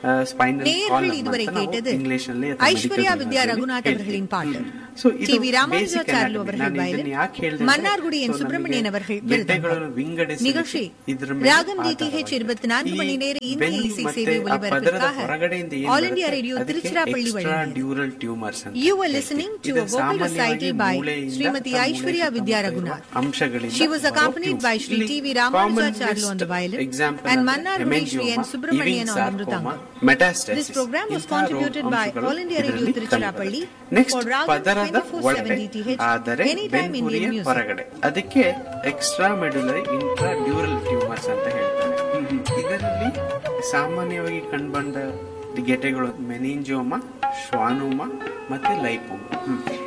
Spinal நேயர்கள் இதுவரை கேட்டது ஐஸ்வர்யா வித்யா ரகுநாத் அவர்களின் பாட்டு. டி.வி. ராமானுஜாச்சார்லு அவர்கள் வயலின், மன்னார்குடி என் சுப்பிரமணியன் அவர்கள் மிருதங்கம். நிகழ்ச்சி ராகம் DTH 24 மணி நேர இந்திய இசை சேவை ஒலிபரப்பிற்காக ஆல் இந்தியா ரேடியோ திருச்சிராப்பள்ளி வழங்கியது. You were listening to a vocal recital by Srimati Aishwarya Vidya Raghunath. She was accompanied by Sri T.V. Ramanujacharlu on the violin and Mannargudi Sri N. Subramanian on the mridangam. This program was contributed by All India Radio Tiruchirappalli for Ragam 24/7 DTH Anytime Indian Music. ಅದಕ್ಕೆ extra medullary intra dural tumours ಅಂತ ಹೇಳ್ತಾರೆ. ಇದರಲ್ಲಿ ಸಾಮಾನ್ಯವಾಗಿ ಕಂಡುಬಂದ ಗೆಡ್ಡೆಗಳು ಮೆನಿಂಜಿಯೋಮಾ, ಶ್ವಾನೋಮಾ ಮತ್ತೆ lipoma.